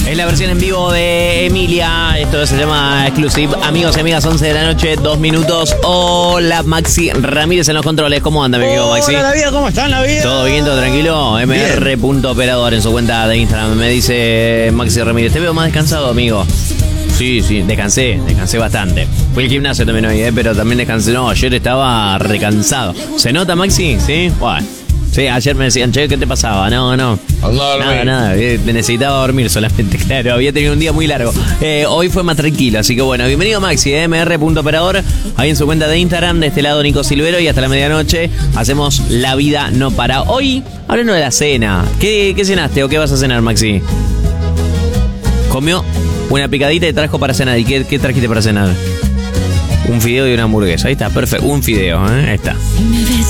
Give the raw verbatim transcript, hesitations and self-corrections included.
Es la versión en vivo de Emilia. Esto se llama Exclusive. Amigos y amigas, once de la noche, dos minutos. Hola, Maxi Ramírez en los controles. ¿Cómo anda, mi amigo Maxi? Hola, la vida, ¿cómo están, la vida? ¿Todo bien, todo tranquilo? M R punto operador en su cuenta de Instagram. Me dice Maxi Ramírez, te veo más descansado, amigo. Sí, sí, descansé, descansé bastante. Fui al gimnasio también hoy, ¿eh? Pero también descansé. No, ayer estaba recansado. ¿Se nota, Maxi? Sí, bueno. Sí, ayer me decían, che, ¿qué te pasaba? No, no. Nada, nada. Necesitaba dormir solamente, claro. Había tenido un día muy largo. Eh, hoy fue más tranquilo, así que bueno. Bienvenido, Maxi, eh, M R punto operador. Ahí en su cuenta de Instagram. De este lado, Nico Silvero. Y hasta la medianoche hacemos La Vida No Para. Hoy, hablando de la cena. ¿Qué, qué cenaste o qué vas a cenar, Maxi? Comió una picadita y trajo para cenar. ¿Y qué, qué trajiste para cenar? Un fideo y una hamburguesa. Ahí está, perfecto. Un fideo, ¿eh? Ahí está.